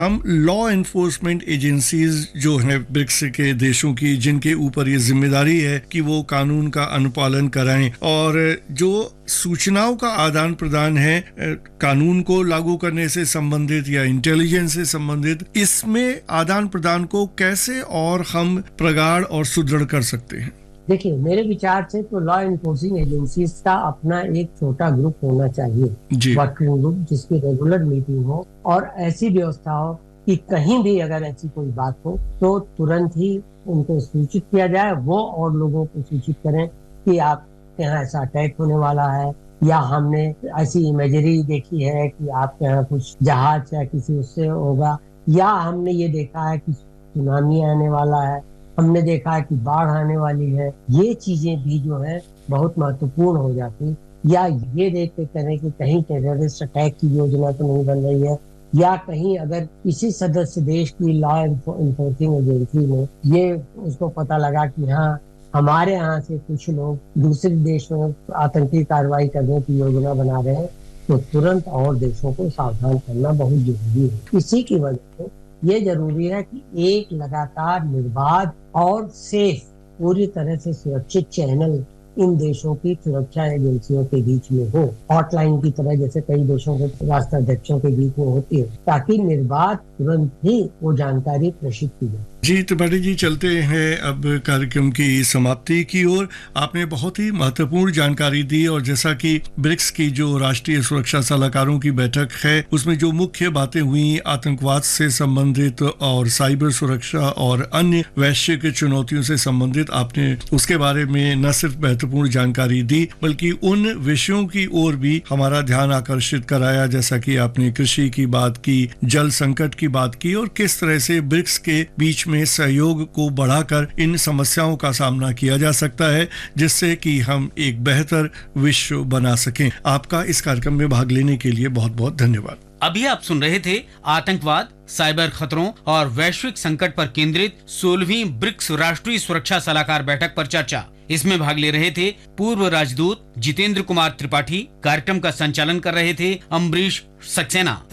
हम law enforcement agencies जो हैं ब्रिक्स के देशों की, जिनके ऊपर ये जिम्मेदारी है कि वो कानून का अनुपालन कराएं, और जो सूचनाओं का आदान प्रदान है कानून को लागू करने से संबंधित या इंटेलिजेंस से संबंधित, इसमें आदान प्रदान को कैसे और हम प्रगाढ़ और सुदृढ़ कर सकते हैं? देखिए, मेरे विचार से तो लॉ एनफोर्सिंग एजेंसीज का अपना एक छोटा ग्रुप होना चाहिए, वर्किंग ग्रुप, जिसकी रेगुलर मीटिंग हो और ऐसी व्यवस्था हो कि कहीं भी अगर ऐसी कोई बात हो तो तुरंत ही उनको सूचित किया जाए, वो और लोगों को सूचित करें कि आपके यहाँ ऐसा अटैक होने वाला है, या हमने ऐसी इमेजरी देखी है कि आपके यहाँ कुछ जहाज या किसी उससे होगा, या हमने ये देखा है कि सुनामी आने वाला है, हमने देखा है कि बाढ़ आने वाली है। ये चीजें भी जो है बहुत महत्वपूर्ण हो जाती, या ये देख के करें कि कहीं टेररिस्ट अटैक की योजना तो नहीं बन रही है, या कहीं अगर किसी सदस्य देश की लॉ एनफोर्सिंग एजेंसी में ये उसको पता लगा कि हाँ, हमारे यहाँ से कुछ लोग दूसरे देश में आतंकी कार्रवाई करने की योजना बना रहे हैं, तो तुरंत और देशों को सावधान करना बहुत जरूरी है। इसी की वजह से ये जरूरी है कि एक लगातार निर्बाध और सेफ, पूरी तरह से सुरक्षित चैनल इन देशों की सुरक्षा एजेंसियों के बीच में हो, हॉटलाइन की तरह जैसे कई देशों के राष्ट्राध्यक्षों के बीच में होती है, ताकि निर्बाध तुरंत ही वो जानकारी प्रेषित की जाए। जी त्रिपाठी जी, चलते हैं अब कार्यक्रम की समाप्ति की ओर। आपने बहुत ही महत्वपूर्ण जानकारी दी, और जैसा कि ब्रिक्स की जो राष्ट्रीय सुरक्षा सलाहकारों की बैठक है उसमें जो मुख्य बातें हुई आतंकवाद से संबंधित और साइबर सुरक्षा और अन्य वैश्विक चुनौतियों से संबंधित, आपने उसके बारे में न सिर्फ महत्वपूर्ण जानकारी दी बल्कि उन विषयों की ओर भी हमारा ध्यान आकर्षित कराया, जैसा कि आपने कृषि की बात की, जल संकट की बात की, और किस तरह से ब्रिक्स के बीच में सहयोग को बढ़ाकर इन समस्याओं का सामना किया जा सकता है, जिससे कि हम एक बेहतर विश्व बना सकें। आपका इस कार्यक्रम में भाग लेने के लिए बहुत बहुत धन्यवाद। अभी आप सुन रहे थे आतंकवाद, साइबर खतरों और वैश्विक संकट पर केंद्रित 16वीं ब्रिक्स राष्ट्रीय सुरक्षा सलाहकार बैठक पर चर्चा। इसमें भाग ले रहे थे पूर्व राजदूत जितेंद्र कुमार त्रिपाठी, कार्यक्रम का संचालन कर रहे थे अम्बरीश सक्सेना।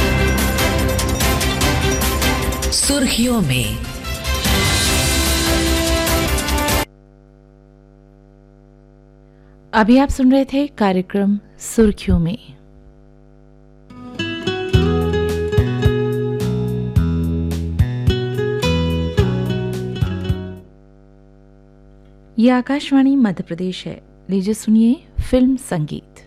सुर्खियों में अभी आप सुन रहे थे कार्यक्रम सुर्खियों में। ये आकाशवाणी मध्य प्रदेश है। लीजिए सुनिए फिल्म संगीत।